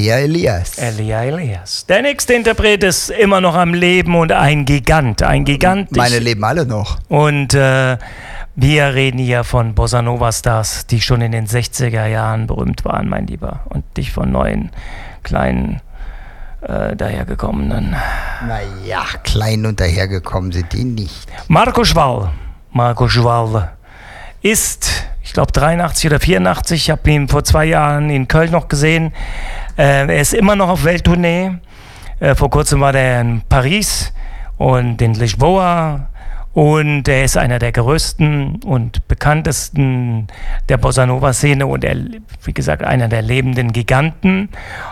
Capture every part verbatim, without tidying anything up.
Elia Elias. Elia Elias. Der nächste Interpret ist immer noch am Leben und ein Gigant. Ein Gigant. Meine ich, leben alle noch. Und äh, wir reden hier von Bossa Nova Stars, die schon in den sechziger Jahren berühmt waren, mein Lieber. Und dich von neuen, kleinen, äh, dahergekommenen. Naja, klein und dahergekommen sind die nicht. Marco Schwall. Marco Schwall ist, ich glaube, dreiundachtzig oder vierundachtzig. Ich habe ihn vor zwei Jahren in Köln noch gesehen. Äh, er ist immer noch auf Welttournee. Äh, vor kurzem war er in Paris und in Lisboa. Und er ist einer der größten und bekanntesten der Bossa Nova Szene und er, wie gesagt, einer der lebenden Giganten.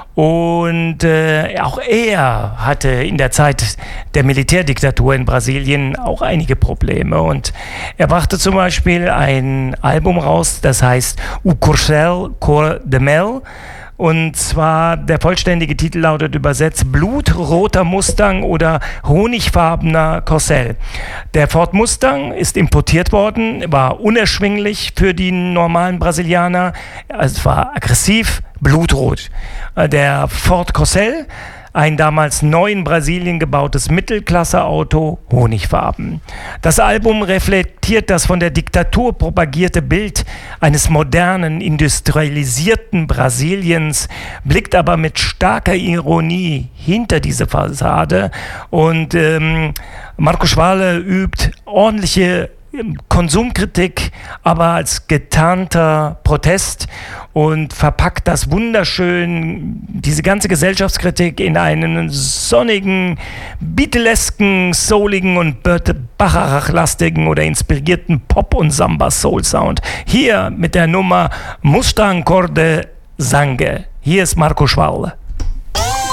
Und äh, auch er hatte in der Zeit der Militärdiktatur in Brasilien auch einige Probleme. Und er brachte zum Beispiel ein Album raus, das heißt O Corcel Cor de Mel. Und zwar, der vollständige Titel lautet übersetzt Blutroter Mustang oder honigfarbener Corcel. Der Ford Mustang ist importiert worden, war unerschwinglich für die normalen Brasilianer. Also es war aggressiv, blutrot. Der Ford Corcel, ein damals neu in Brasilien gebautes Mittelklasse-Auto, honigfarben. Das Album reflektiert das von der Diktatur propagierte Bild eines modernen, industrialisierten Brasiliens, blickt aber mit starker Ironie hinter diese Fassade. Und ähm, Marco Schwall übt ordentliche Konsumkritik, aber als getarnter Protest und verpackt das wunderschön, diese ganze Gesellschaftskritik in einen sonnigen, beatlesken, souligen und Burt Bacharach-lastigen oder inspirierten Pop- und Samba-Soul-Sound. Hier mit der Nummer Mustang Cor de Sangue. Hier ist Marco Schwall.